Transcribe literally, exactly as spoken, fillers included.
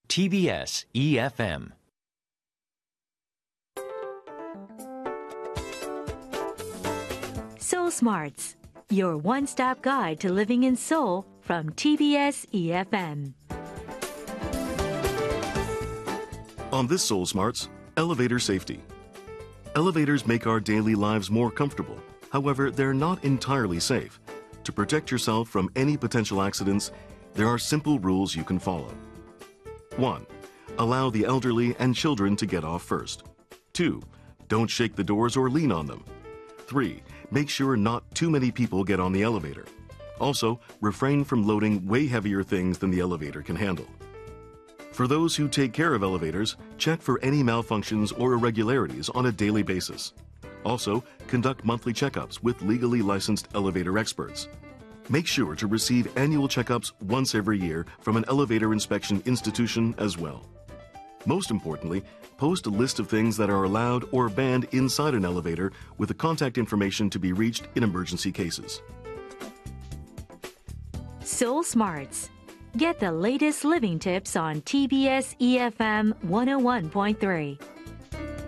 T B S E F M. Soul Smarts, your one-stop guide to living in Seoul from T B S E F M. On this Soul Smarts, elevator safety. Elevators make our daily lives more comfortable. However, they're not entirely safe. To protect yourself from any potential accidents, there are simple rules you can follow. one. Allow the elderly and children to get off first. two. Don't shake the doors or lean on them. three. Make sure not too many people get on the elevator. Also, refrain from loading way heavier things than the elevator can handle. For those who take care of elevators, check for any malfunctions or irregularities on a daily basis. Also, conduct monthly checkups with legally licensed elevator experts. Make sure to receive annual checkups once every year from an elevator inspection institution as well. Most importantly, post a list of things that are allowed or banned inside an elevator with the contact information to be reached in emergency cases. Soul Smarts. Get the latest living tips on T B S E F M one oh one point three.